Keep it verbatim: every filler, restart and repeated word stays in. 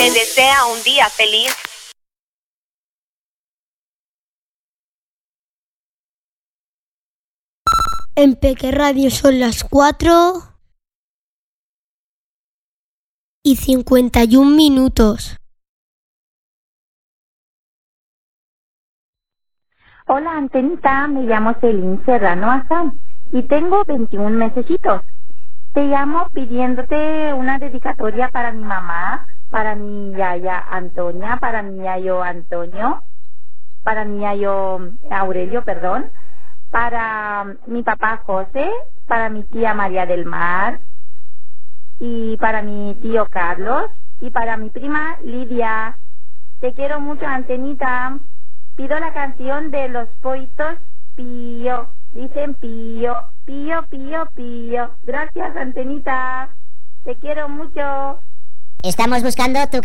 te desea un día feliz. En Peque Radio son las cuatro y cincuenta y un minutos. Hola, Antenita, me llamo Celine Serrano Azán y tengo veintiún mesecitos. Te llamo pidiéndote una dedicatoria para mi mamá, para mi yaya Antonia, para mi yayo Antonio, para mi yayo Aurelio, perdón, para mi papá José, para mi tía María del Mar y para mi tío Carlos y para mi prima Lidia. Te quiero mucho, Antenita. Pido la canción de los pollitos Pío. Dicen Pío, Pío, Pío, Pío. Gracias, Antenita. Te quiero mucho. Estamos buscando tu